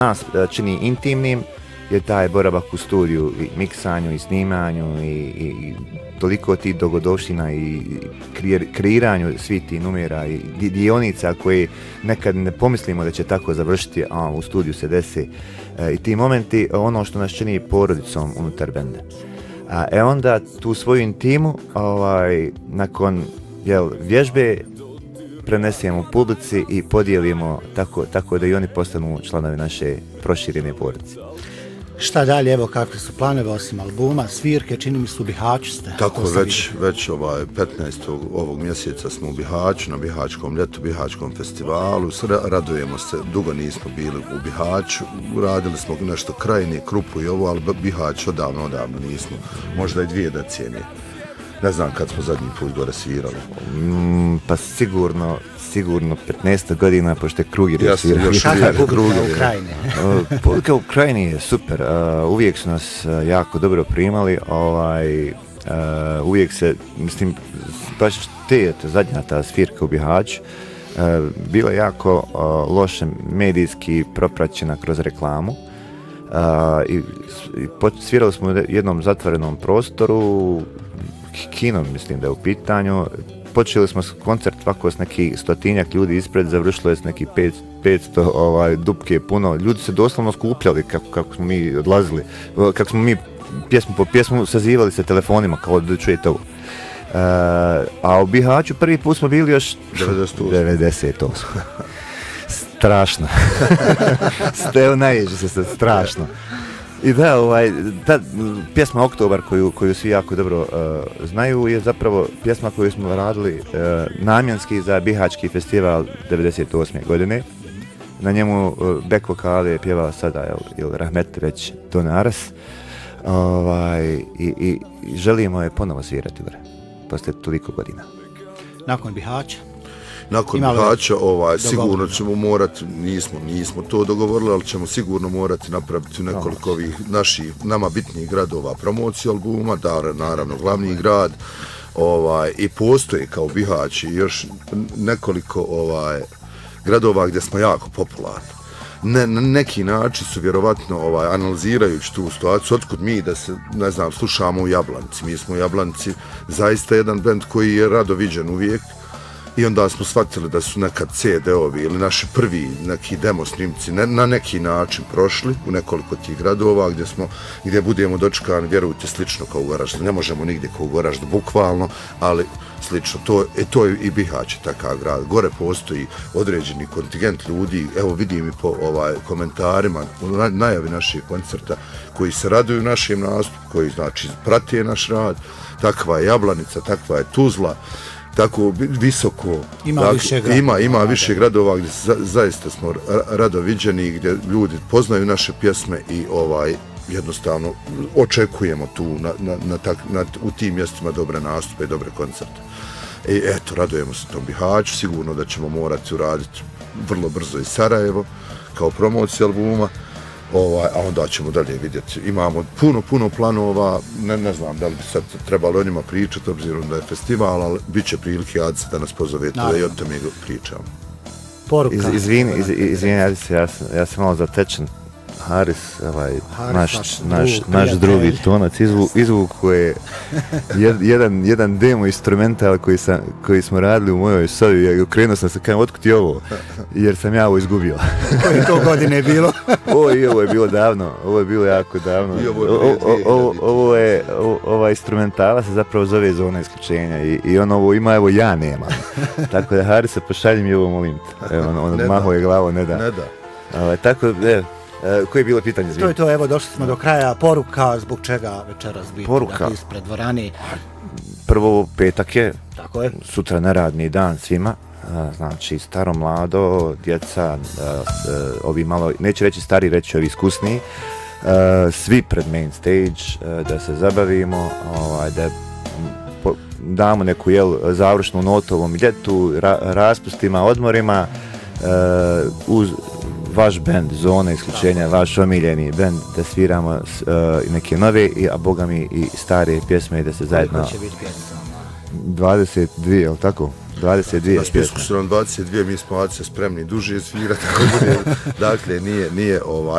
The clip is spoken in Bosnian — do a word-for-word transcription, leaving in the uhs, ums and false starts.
nas čini intimnim je taj boravak u studiju, i miksanju i snimanju i, i, i toliko tih dogodovština i kreiranju svih tih numera i dionica koje nekad ne pomislimo da će tako završiti, a u studiju se desi. E, I ti momenti, ono što nas čini porodicom unutar benda. A e onda tu svoju intimu, ovaj, nakon jel, vježbe, prenesemo publici i podijelimo tako, tako da i oni postanu članovi naše proširene porodice. Šta dalje, evo kakvi su planove osim albuma, svirke, čini mi su u Bihaću ste. Tako, već, već ovaj petnaestog ovog mjeseca smo u Bihaću, na Bihaćkom ljetu, Bihaćkom festivalu, radujemo se, dugo nismo bili u Bihaću, radili smo nešto krajine, Krupu i ovo, ali Bihać odavno, odavno nismo, možda i dvije decenije. Ne znam kad smo zadnji put gore svirali. Mm, pa sigurno, sigurno petnaest godina, pošto je Kruger ja svirao. Još Kakva publika u Ukrajini? Publika u Ukrajini je super. Uh, uvijek su nas uh, jako dobro primali. Ovaj, uh, uvijek se, mislim, baš te, zadnja ta svirka u Bihaću, uh, bila jako uh, loše medijski propraćena kroz reklamu. Uh, i, i svirali smo u jednom zatvorenom prostoru, kino, mislim da je u pitanju. Počeli smo koncert ovako s neki stotinjak ljudi ispred, završilo je s neki petsto ovaj, dupke puno. Ljudi se doslovno skupljali kako, kako smo mi odlazili, kako smo mi pjesmu po pjesmu sazivali se telefonima kao da čujete ovo. Uh, a u Bihaću prvi put smo bili još devedeset osme Strašno. Steo naježi se sad, strašno. I da, ovaj, ta pjesma Oktobar koju, koju svi jako dobro uh, znaju je zapravo pjesma koju smo radili uh, namjenski za Bihaćki festival devedeset osme godine. Na njemu uh, back vokale je pjevao sada jel, jel Rahmet već Donaras. Ovaj, i, i, i želimo je ponovo svirati gore, posle toliko godina. Nakon Bihaća? Nakon Bihaća, ovaj, sigurno ćemo morati, nismo, nismo to dogovorili, ali ćemo sigurno morati napraviti nekoliko ovih naših, nama bitnijih gradova promociju albuma, da, naravno glavni grad, ovaj, i postoji kao Bihać i još nekoliko ovaj, gradova gdje smo jako popularni. Ne, na neki način su vjerovatno ovaj, analizirajući tu situaciju, otkud mi da se, ne znam, slušamo u Jablanici. Mi smo u Jablanici zaista jedan bend koji je rado viđen uvijek. I onda smo shvatili da su nekad ce de ovi ili naši prvi neki demo snimci ne, na neki način prošli u nekoliko tih gradova gdje smo, gdje budemo dočekani, vjerujte, slično kao u Goraždu. Ne možemo nigdje kao u Goraždu, bukvalno, ali slično. To, e, to je i Bihać takav grad. Gore postoji određeni kontingent ljudi, evo vidim i po ovaj, komentarima u najavi naših koncerta koji se raduju našem nastupu, koji znači prate naš rad. Takva je Jablanica, takva je Tuzla, tako visoko, ima dakle, više gradova, ima, ima više gradova gdje za, zaista smo rado viđeni, gdje ljudi poznaju naše pjesme i ovaj jednostavno očekujemo tu na, na, na tak, na, u tim mjestima dobre nastupe i dobre koncerte. I eto, radujemo se tom Bihaću, sigurno da ćemo morati uraditi vrlo brzo i Sarajevo kao promociju albuma. Ovaj, a onda ćemo dalje vidjeti. Imamo puno, puno planova, ne, ne znam da li bi sad trebalo o njima pričati, obzirom da je festival, ali bit će prilike Adice da nas pozovete da i o tome pričamo. Poruka. Iz, izvini, iz, izvini Adice, ja sam, ja sam malo zatečen. Haris, ovaj, Haris, naš, naš, naš, drug, naš drugi tonac, izvu, izvuku je jed, jedan, jedan demo instrumental koji, sam, koji smo radili u mojoj sobi. Ja okrenuo sam se, kajem, otkud je ovo? Jer sam ja ovo izgubio. Koje to godine je bilo? Ovo, i ovo je bilo davno, ovo je bilo jako davno. Ovo je, o, o, o, ovo je o, ova instrumentala se zapravo zove Zona isključenja i, i on ovo ima, evo ja nemam. Tako da Harisa, pošalji mi ovo, molim te. Evo, on, on odmahuje glavo, ne da. Ne da. Ovaj, tako, evo. Uh, koje je bilo pitanje? To je to, evo došli smo do kraja. Poruka, zbog čega večeras biti Poruka. Dakle, ispred dvorani? Prvo, petak je, tako je, sutra neradni dan svima, uh, znači staro, mlado, djeca, uh, uh, ovi malo, neću reći stari, reći ovi iskusniji, uh, svi pred main stage, uh, da se zabavimo, ovaj, da po, damo neku jel, završnu notu ovom ljetu, ra, raspustima, odmorima, uh, uz vaš bend, Zona isključenja, vaš omiljeni bend, da sviramo uh, neke nove, a boga mi i stare pjesme i da se zajedno... Koliko će biti pjesma? dvadeset dvije, je li tako? dvadeset dvije Na spisku su nam dvadeset dvije, mi smo Adice spremni duže svirati. Dakle, nije, nije ovaj,